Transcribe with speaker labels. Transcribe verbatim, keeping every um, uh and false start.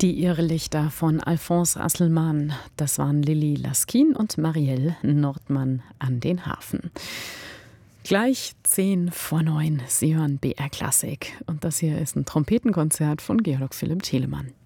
Speaker 1: Die Irrlichter von Alphonse Asselmann, das waren Lilly Laskin und Marielle Nordmann an den Harfen. Gleich zehn vor neun, Sie hören B R Klassik und das hier ist ein Trompetenkonzert von Georg Philipp Telemann.